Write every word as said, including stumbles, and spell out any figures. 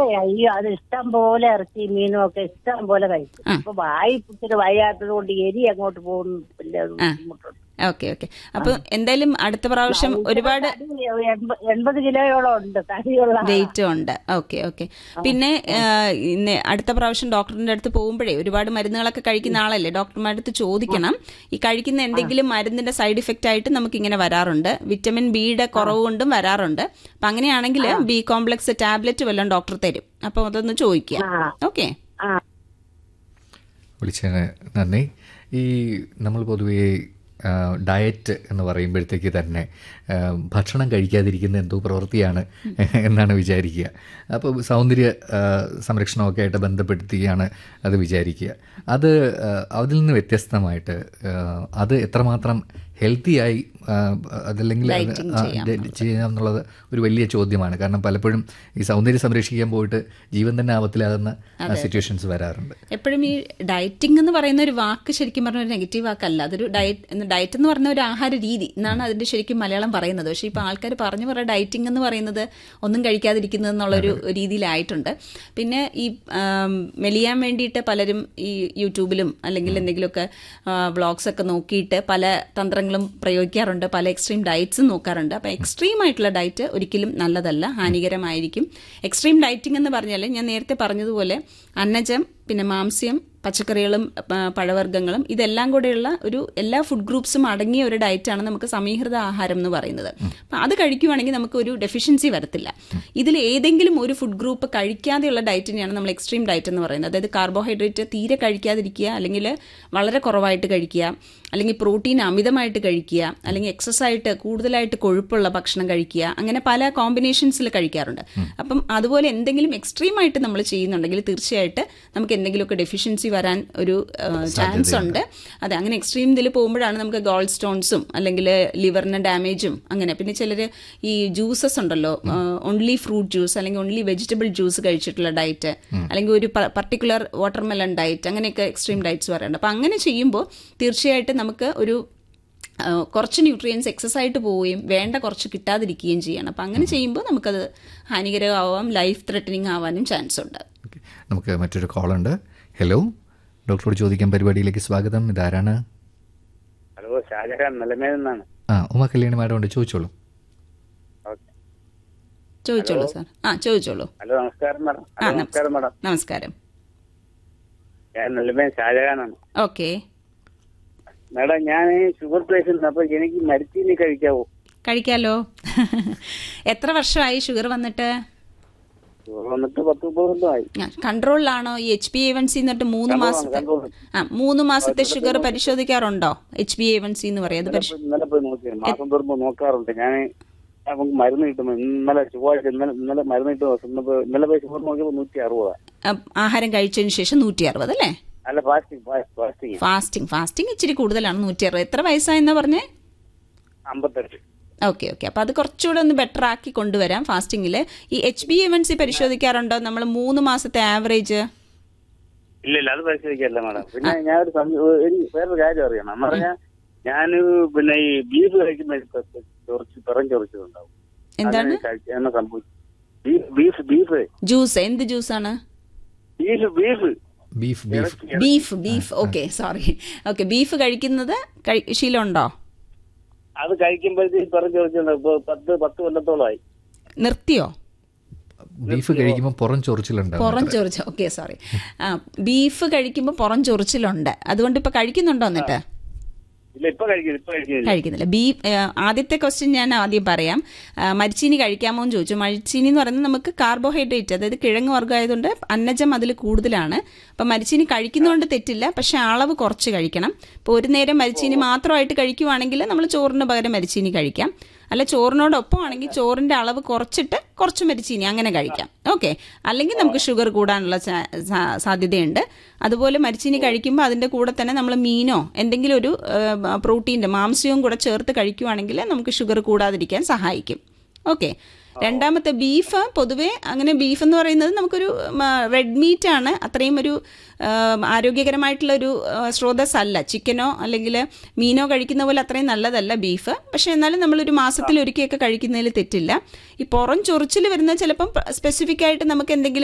അയ്യോ അത് ഇഷ്ടം പോലെ ഇറച്ചി മീനും ഒക്കെ ഇഷ്ടം പോലെ കഴിക്കും. അപ്പൊ വായി ഇച്ചിരി വയ്യാത്തത് കൊണ്ട് എരി അങ്ങോട്ട് പോകുന്നു വലിയ ബുദ്ധിമുട്ടുണ്ട്. ഓക്കെ ഓക്കെ അപ്പൊ എന്തായാലും അടുത്ത പ്രാവശ്യം ഒരുപാട് എൺപത് കിലോയോളം ഉണ്ട് തടിയുള്ള വെയിറ്റും ഉണ്ട്. ഓക്കെ ഓക്കെ പിന്നെ അടുത്ത പ്രാവശ്യം ഡോക്ടറിന്റെ അടുത്ത് പോകുമ്പോഴേ ഒരുപാട് മരുന്നുകളൊക്കെ കഴിക്കുന്ന ആളല്ലേ, ഡോക്ടർമാരുടെ അടുത്ത് ചോദിക്കണം ഈ കഴിക്കുന്ന എന്തെങ്കിലും മരുന്നിന്റെ സൈഡ് ഇഫക്റ്റ് ആയിട്ട് നമുക്ക് ഇങ്ങനെ വരാറുണ്ട്. വിറ്റമിൻ ബിയുടെ കുറവ് കൊണ്ടും വരാറുണ്ട്. അപ്പൊ അങ്ങനെയാണെങ്കിൽ ബി കോംപ്ലക്സ് ടാബ്ലറ്റ് വല്ലതും ഡോക്ടർ തരും. അപ്പൊ അതൊന്ന് ചോദിക്കാം. ഓക്കെ വിളിച്ചതിന് നന്ദി. ഈ നമ്മൾ പൊതുവേ ഡയറ്റ് എന്ന് പറയുമ്പോഴത്തേക്ക് തന്നെ ഭക്ഷണം കഴിക്കാതിരിക്കുന്ന എന്തോ പ്രവൃത്തിയാണ് എന്നാണ് വിചാരിക്കുക. അപ്പോൾ സൗന്ദര്യ സംരക്ഷണമൊക്കെ ആയിട്ട് ബന്ധപ്പെടുത്തിയാണ് അത് വിചാരിക്കുക. അത് അതിൽ നിന്ന് വ്യത്യസ്തമായിട്ട് അത് എത്രമാത്രം ഹെൽത്തിയായി അതല്ലെങ്കിൽ ചെയ്യാം എന്നുള്ളത് ഒരു വലിയ ചോദ്യമാണ്. കാരണം പലപ്പോഴും ഈ സൗന്ദര്യം സംരക്ഷിക്കാൻ പോയിട്ട് ജീവൻ തന്നെ ആപത്തിലാകുന്ന സിറ്റുവേഷൻസ് വരാറുണ്ട്. എപ്പോഴും ഈ ഡയറ്റിംഗ് എന്ന് പറയുന്ന ഒരു വാക്ക് ശരിക്കും പറഞ്ഞ ഒരു നെഗറ്റീവ് വാക്കല്ല. അതൊരു ഡയറ്റ് ഡയറ്റ് എന്ന് പറഞ്ഞ ഒരു ആഹാര രീതി എന്നാണ് അതിന്റെ ശരിക്കും മലയാളം പറയുന്നത്. പക്ഷേ ഇപ്പോൾ ആൾക്കാർ പറഞ്ഞു പറയാം ഡയറ്റിംഗ് എന്ന് പറയുന്നത് ഒന്നും കഴിക്കാതിരിക്കുന്നത് എന്നുള്ളൊരു രീതിയിലായിട്ടുണ്ട്. പിന്നെ ഈ മെലിയാൻ വേണ്ടിയിട്ട് പലരും ഈ യൂട്യൂബിലും അല്ലെങ്കിൽ എന്തെങ്കിലുമൊക്കെ വ്ളോഗ്സ് ഒക്കെ നോക്കിയിട്ട് പല തന്ത്രങ്ങളും പ്രയോഗിക്കാറുണ്ട്. പല എക്സ്ട്രീം ഡയറ്റ്സും നോക്കാറുണ്ട്. അപ്പോൾ എക്സ്ട്രീം ആയിട്ടുള്ള ഡയറ്റ് ഒരിക്കലും നല്ലതല്ല, ഹാനികരമായിരിക്കും. എക്സ്ട്രീം ഡയറ്റിംഗ് എന്ന് പറഞ്ഞാൽ ഞാൻ നേരത്തെ പറഞ്ഞതുപോലെ അന്നജം, പിന്നെ മാംസ്യം, പച്ചക്കറികളും പഴവർഗ്ഗങ്ങളും ഇതെല്ലാം കൂടെയുള്ള ഒരു എല്ലാ ഫുഡ് ഗ്രൂപ്പ്സും അടങ്ങിയ ഒരു ഡയറ്റാണ് നമുക്ക് സമീകൃത ആഹാരം എന്ന് പറയുന്നത്. അപ്പം അത് കഴിക്കുവാണെങ്കിൽ നമുക്ക് ഒരു ഡെഫിഷ്യൻസി വരത്തില്ല. ഇതിൽ ഏതെങ്കിലും ഒരു ഫുഡ് ഗ്രൂപ്പ് കഴിക്കാതെയുള്ള ഡയറ്റിനെയാണ് നമ്മൾ എക്സ്ട്രീം ഡയറ്റ് എന്ന് പറയുന്നത്. അതായത് കാർബോഹൈഡ്രേറ്റ് തീരെ കഴിക്കാതിരിക്കുക, അല്ലെങ്കിൽ വളരെ കുറവായിട്ട് കഴിക്കുക, അല്ലെങ്കിൽ പ്രോട്ടീൻ അമിതമായിട്ട് കഴിക്കുക, അല്ലെങ്കിൽ എക്സസ് ആയിട്ട് കൂടുതലായിട്ട് കൊഴുപ്പുള്ള ഭക്ഷണം കഴിക്കുക, അങ്ങനെ പല കോമ്പിനേഷൻസിൽ കഴിക്കാറുണ്ട്. അപ്പം അതുപോലെ എന്തെങ്കിലും എക്സ്ട്രീം ആയിട്ട് നമ്മൾ ചെയ്യുന്നുണ്ടെങ്കിൽ തീർച്ചയായിട്ട് നമുക്ക് എന്തെങ്കിലുമൊക്കെ ഡെഫിഷ്യൻസി വരാൻ ഒരു ചാൻസ് ഉണ്ട്. അതെ, അങ്ങനെ എക്സ്ട്രീം ഇതിൽ പോകുമ്പോഴാണ് നമുക്ക് ഗോൾ സ്റ്റോൺസും അല്ലെങ്കിൽ ലിവറിന് ഡാമേജും അങ്ങനെ. പിന്നെ ചിലർ ഈ ജ്യൂസസ് ഉണ്ടല്ലോ, ഓൺലി ഫ്രൂട്ട് ജ്യൂസ് അല്ലെങ്കിൽ ഓൺലി വെജിറ്റബിൾ ജ്യൂസ് കഴിച്ചിട്ടുള്ള ഡയറ്റ്, അല്ലെങ്കിൽ ഒരു പർട്ടിക്കുലർ വാട്ടർമെലൺ ഡയറ്റ്, അങ്ങനെയൊക്കെ എക്സ്ട്രീം ഡയറ്റ്സ് പറയാറുണ്ട്. അപ്പം അങ്ങനെ ചെയ്യുമ്പോൾ തീർച്ചയായിട്ടും നമുക്ക് ഒരു കുറച്ച് ന്യൂട്രിയൻസ് എക്സസ് ആയിട്ട് പോവുകയും വേണ്ട കുറച്ച് കിട്ടാതിരിക്കുകയും ചെയ്യണം. അപ്പം അങ്ങനെ ചെയ്യുമ്പോൾ നമുക്കത് ഹാനികരമാവാം, ലൈഫ് ത്രെറ്റനിങ് ആവാനും ചാൻസ് ഉണ്ട്. നമുക്ക് മറ്റൊരു കോളുണ്ട്. ഹലോ, ഡോക്ടറോട് ചോദിക്കാൻ പരിപാടിയിലേക്ക് സ്വാഗതം. ഇതാരാണ്? ഹലോ, ഷാജഹാൻ നിലമേൽ. ആ, ഉമ കല്യാണി മാഡം ഉണ്ട്, ചോദിച്ചോളൂ. ചോദിച്ചോളൂ സാർ. ആ ചോദിച്ചോളൂ. ഹലോ, നമസ്കാരം മാഡം. നമസ്കാരം മാഡം. നമസ്കാരം. ഞാൻ നിലമേൽ ഷാജഹാനാണ്. ഓക്കെ മാഡം, ഞാൻ ഷുഗർ പേഷ്യന്റ്. അപ്പൊ എനിക്ക് മരിച്ചീനി കഴിക്കാവോ? കഴിക്കാലോ. എത്ര വർഷമായി ഷുഗർ വന്നിട്ട്? വന്നിട്ട് പത്ത് മുപ്പത് കൊല്ലമായി. കൺട്രോളിലാണോ? ഈ H B A one C എന്നിട്ട് മൂന്ന് മാസത്തെ ആ മൂന്ന് മാസത്തെ sugar പരിശോധിക്കാറുണ്ടോ? H B A one C എന്ന് പറയുന്നത് ഇന്നലെ പോയി നോക്കി, മാസം തോറുമ്പോ നോക്കാറുണ്ട്. ഞാൻ നമുക്ക് മരുന്ന് കിട്ടുമ്പോ ഇന്നലെ ചൊവ്വാഴ്ച ഇന്നലെ ഇന്നലെ മരുന്ന് കിട്ടുമ്പോ ഇന്നലെ പോയി ഷുഗർ നോക്കിയപ്പോ നൂറ്റി അറുപതാ. ആഹാരം കഴിച്ചതിന് ശേഷം നൂറ്റി അറുപത് അല്ലേ? അല്ല, ഫാസ്റ്റിംഗ് ഫാസ്റ്റിംഗ് ഫാസ്റ്റിംഗ് ഫാസ്റ്റിംഗ് ഇച്ചിരി കൂടുതലാണ്. നൂറ്റി അറുപത്. എത്ര വയസ്സായെന്നാ പറഞ്ഞേ? അമ്പത്തെട്ട്. ഓക്കെ ഓക്കെ അപ്പൊ അത് കുറച്ചുകൂടെ ഒന്ന് ബെറ്റർ ആക്കി കൊണ്ടുവരാം ഫാസ്റ്റിംഗിൽ. ഈ H B A one C പരിശോധിക്കാറുണ്ടോ നമ്മൾ മൂന്ന് മാസത്തെ ആവറേജ്? ഇല്ല ഇല്ല, അത് പരിശോധിക്കാറില്ല മാഡം. പിന്നെ ഞാൻ ഒരു വേറൊരു കാര്യം അറിയണം എന്ന് പറഞ്ഞാൽ, ഞാൻ പിന്നെ ഈ ബീഫ് കഴിക്കുമ്പോൾ ചൊറിച്ച് പിറം ചൊറിച്ചതുണ്ടാവും. എന്താണ് സംഭവിച്ചു? Beef beef juice. എന്ത് ജ്യൂസാണ്? Beef beef beef beef beef beef okay sorry. Okay, beef കഴിക്കുന്നത് ശീലമുണ്ടോ? അത് കഴിക്കുമ്പോഴത്തേക്ക് പിറം ചൊറിച്ചുണ്ടാവും. പത്ത് പത്ത് കൊല്ലത്തോളമായി. നിർത്തിയോ? ബീഫ് കഴിക്കുമ്പോൾ പുറം ചൊറിച്ചിലുണ്ട്. പുറം ചൊറിച്ച ഓക്കെ സോറി. ആ ബീഫ് കഴിക്കുമ്പോൾ പുറം ചൊറിച്ചിലുണ്ട്. അതുകൊണ്ട് ഇപ്പൊ കഴിക്കുന്നുണ്ടോ? എന്നിട്ട് കഴിക്കുന്നില്ല. ബീഫ് ആദ്യത്തെ ക്വസ്റ്റ്യൻ ഞാൻ ആദ്യം പറയാം. മരിച്ചീനി കഴിക്കാമോ എന്ന് ചോദിച്ചു. മരിച്ചീനി എന്ന് പറയുന്നത് നമുക്ക് കാർബോഹൈഡ്രേറ്റ്, അതായത് കിഴങ്ങ് വർഗ്ഗം ആയതുകൊണ്ട് അന്നജം അതിൽ കൂടുതലാണ്. അപ്പം മരിച്ചീനി കഴിക്കുന്നതുകൊണ്ട് തെറ്റില്ല, പക്ഷെ അളവ് കുറച്ച് കഴിക്കണം. ഇപ്പോൾ ഒരു നേരം മരിച്ചീനി മാത്രമായിട്ട് കഴിക്കുവാണെങ്കിൽ നമ്മൾ ചോറിന് പകരം മരിച്ചീനി കഴിക്കാം. അല്ല, ചോറിനോടൊപ്പം ആണെങ്കിൽ ചോറിന്റെ അളവ് കുറച്ചിട്ട് കുറച്ച് മരിച്ചീനി അങ്ങനെ കഴിക്കാം. ഓക്കെ, അല്ലെങ്കിൽ നമുക്ക് ഷുഗർ കൂടാനുള്ള സാധ്യതയുണ്ട്. അതുപോലെ മരിച്ചീനി കഴിക്കുമ്പോൾ അതിന്റെ കൂടെ തന്നെ നമ്മൾ മീനോ എന്തെങ്കിലും ഒരു പ്രോട്ടീൻ്റെ മാംസ്യവും കൂടെ ചേർത്ത് കഴിക്കുവാണെങ്കിൽ നമുക്ക് ഷുഗർ കൂടാതിരിക്കാൻ സഹായിക്കും. ഓക്കെ. രണ്ടാമത്തെ ബീഫ്. പൊതുവേ അങ്ങനെ ബീഫ് എന്ന് പറയുന്നത് നമുക്കൊരു റെഡ് മീറ്റ് ആണ്, അത്രയും ഒരു ആരോഗ്യകരമായിട്ടുള്ളൊരു സ്രോതസ്സല്ല. ചിക്കനോ അല്ലെങ്കിൽ മീനോ കഴിക്കുന്ന പോലെ അത്രയും നല്ലതല്ല ബീഫ്. പക്ഷെ എന്നാലും നമ്മളൊരു മാസത്തിൽ ഒരിക്കലൊക്കെ കഴിക്കുന്നതിൽ തെറ്റില്ല. ഈ പുറം ചൊറിച്ചിൽ വരുന്ന ചിലപ്പം സ്പെസിഫിക് ആയിട്ട് നമുക്ക് എന്തെങ്കിലും